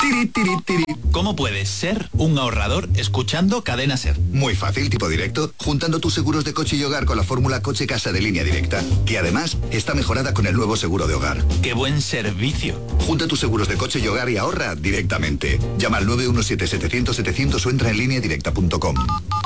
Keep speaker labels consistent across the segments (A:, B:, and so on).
A: Tiri, tiri, tiri.
B: ¿Cómo puedes ser un ahorrador escuchando Cadena Ser?
A: Muy fácil, tipo directo, juntando tus seguros de coche y hogar con la fórmula Coche Casa de Línea Directa, que además está mejorada con el nuevo seguro de hogar.
B: ¡Qué buen servicio!
A: Junta tus seguros de coche y hogar y ahorra directamente. Llama al 917-700-700 o entra en lineadirecta.com.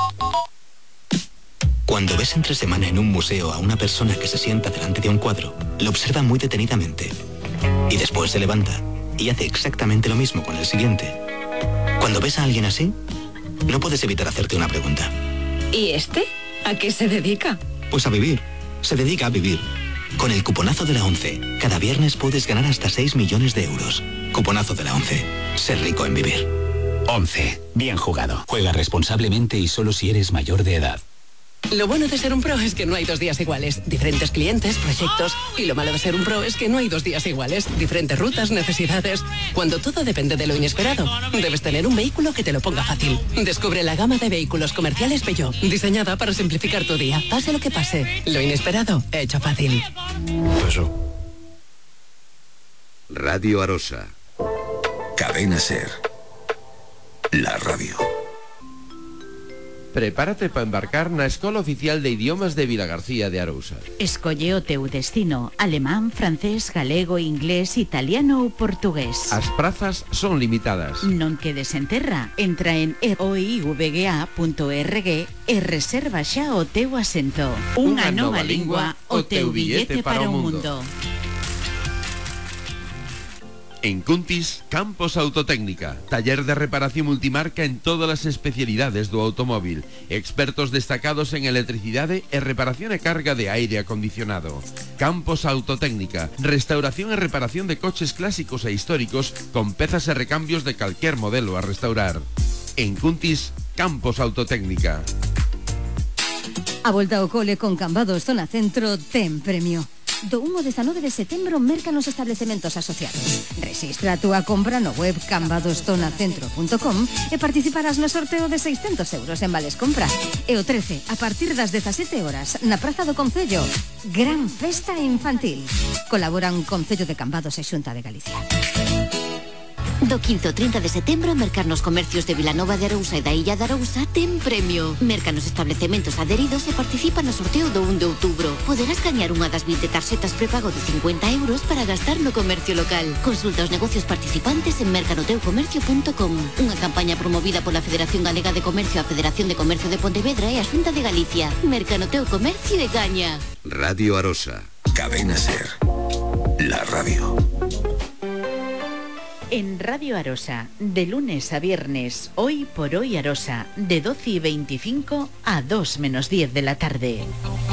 C: Cuando ves entre semana en un museo a una persona que se sienta delante de un cuadro, lo observa muy detenidamente y después se levanta y hace exactamente lo mismo con el siguiente. Cuando ves a alguien así, no puedes evitar hacerte una pregunta.
D: ¿Y este? ¿A qué se dedica?
C: Pues a vivir. Se dedica a vivir. Con el cuponazo de la ONCE, cada viernes puedes ganar hasta 6 millones de euros. Cuponazo de la ONCE. Ser rico en vivir.
E: 11. Bien jugado. Juega responsablemente y solo si eres mayor de edad.
F: Lo bueno de ser un pro es que no hay 2 días iguales. Diferentes clientes, proyectos. Y lo malo de ser un pro es que no hay 2 días iguales. Diferentes rutas, necesidades. Cuando todo depende de lo inesperado, debes tener un vehículo que te lo ponga fácil. Descubre la gama de vehículos comerciales Peugeot, diseñada para simplificar tu día. Pase lo que pase, lo inesperado, hecho fácil.
G: Eso. Radio Arosa. Cadena Ser. La radio.
H: Prepárate para embarcar na Escola Oficial de Idiomas de Vilagarcía de Arousa.
I: Escolle o teu destino: alemán, francés, galego, inglés, italiano ou portugués.
H: As prazas son limitadas.
I: Non quedes en terra. Entra en oivga.org e reserva xa o teu asento. Unha nova lingua, o teu billete para o mundo.
H: En Cuntis, Campos Autotécnica, taller de reparación multimarca en todas as especialidades do automóvil, expertos destacados en electricidade e reparación e carga de aire acondicionado. Campos Autotécnica, restauración e reparación de coches clásicos e históricos con pezas e recambios de calquer modelo a restaurar. En Cuntis, Campos Autotécnica.
J: A volta ao cole con Cambados Zona Centro ten premio. Do 1 ao 19 de setembro merca nos establecementos asociados. Rexistra a túa compra no web cambadostonacentro.com e participarás no sorteo de 600 euros en vales compra. E o 13, a partir das 17 horas, na Praza do Concello, gran festa infantil. Colaboran Concello de Cambados e Xunta de Galicia.
K: Do 15 ao 30 de setembro, mercar nos comercios de Vilanova de Arousa e da Illa de Arousa ten premio. Merca nos establecementos adheridos e participa no sorteo do 1 de outubro. Poderás gañar unha das 20 tarxetas prepago de 50 euros para gastar no comercio local. Consulta os negocios participantes en mercanoteucomercio.com. Unha campaña promovida pola Federación Galega de Comercio, a Federación de Comercio de Pontevedra e a Xunta de Galicia. Mercanoteu Comercio e gaña.
G: Radio Arosa. Cadena Ser. La radio.
I: En Radio Arosa, de lunes a viernes, Hoy por Hoy Arosa, de 12:25 a 2 menos 10 de la tarde.